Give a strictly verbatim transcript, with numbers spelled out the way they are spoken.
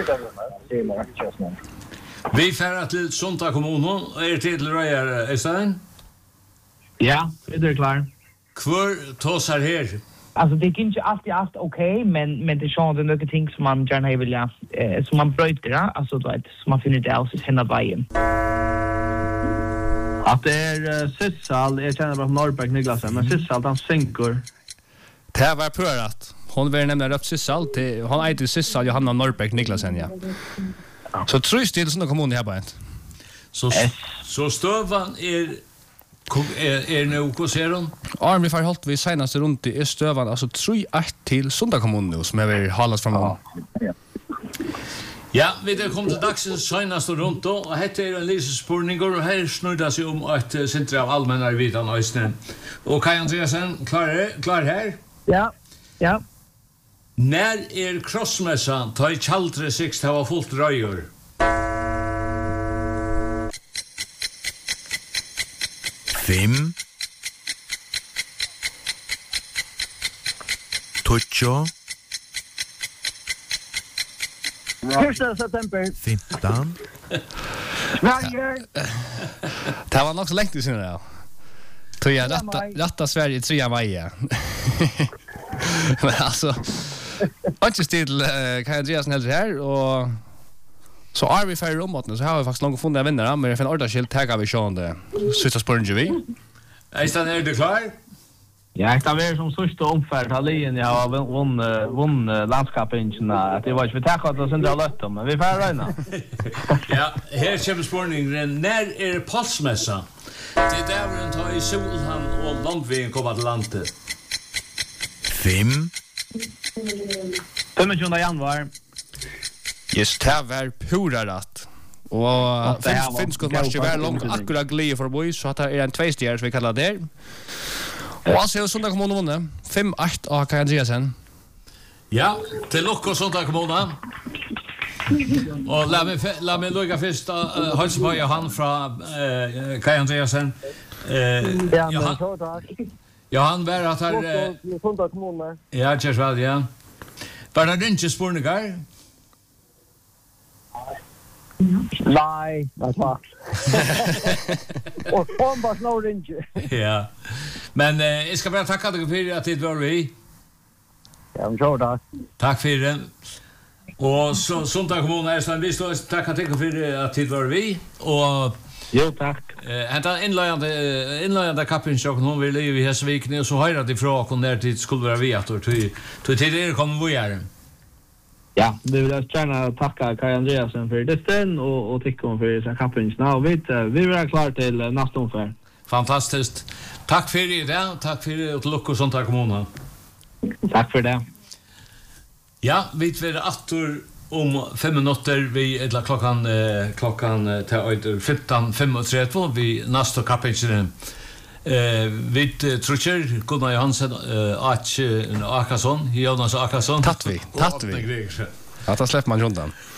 Vi färrar till Sunda kommun och är till Röjar Øystein? Ja, det är klar. Kvar tosar här? Alltså det är inte alltid allt okej, men men det är sånt det några ting som man gärna vill ja, eh, som man bryter, alltså då att som man finner det alltså hända vägen. Att det är uh, Sissal, jag känner bara Norrberg Niklasen, men Sissal han sänker. Det var pörat. Hon vill nämna röpt Sissal till hon heter Sissal Johanna Norrberg Niklasen ja. Så tror stil såna kommun här bara inte. Så så stövan är är är nu hur ser hon? Army för halt vi senaste runt i stövan alltså tre ett till Sunda kommun nu som är väl halas från ja. Ja, vi det kom till dagens senaste runt då och hette är en liten spurning och här snurrar sig om att centrum av allmänna vidan Øystein. Och kan Andreasen klar klar här? Ja. Ja. När är crossmässan ta i Chaldre sex det var fullt röjor. Fem. Tucho. Första september. Fimtan. Sverige. Det var nog så länge sedan det. Tror jag rätta rätta Sverige tre maj. Men alltså inte stil kan jag säga snällt här och så är vi färre om att så har vi faktiskt långt funnit vinnare men det är en ordaskilt taggar vi sjön det sista spåren ju vi. Øystein är du klar? Ja, det var som sista omfärd Hallien jag har vunn vunn landskapet att det var inte vi tackar att sen dra lätt men vi får räna. Ja, här kommer spårningen när är Påsmässa? Det där var en ta i Solhamn och Långvägen komma till landet. Fem. femtonde januari. Just det var pura rätt. Och finns finns skott match väl långt akkurat glide för boys så att det är en tvåstjärna som vi kallar det. Och alltså Sunda kommun vann fem ett och kan jag sen. Ja, till Lokko Sunda kommun. Och låt mig låt mig lugga först hälsa på Johan från eh Kaj Andreasen. Eh ja, så tack. Johan var att här Sunda kommun. Ja, just väl ja. Var det inte spårningar? Nej, vad fan. Och kom bara snart inte. Ja. Men eh jag ska bara tacka dig för att det var vi. Ja, men så tack. Tack för det. Och så Sunda kommun är så en visst och tacka dig för att det var vi och jo tack. Eh hända inlöjande inlöjande kapinshock hon vill ju i Häsviken och så höra det från kon där till skulle vara vi att till till till det kommer vi göra. Ja, det vill jag gärna tacka Kaj Andreasen för det sten och och tycka om för så kappens nu vet vi är klar till nästa omfär. Fantastiskt. Tack för det där. Tack för det och Lokko Sunda kommun. Tack för det. Ja, vi vet att om fem minuter vi eller klockan eh, klockan till femton femtiotre vi nästa kapitel. Eh vi tror Gunnar Johansson eh Ach Akason, Jonas Akason. Tatt vi, tatt vi. Ja, då släpper man rundan.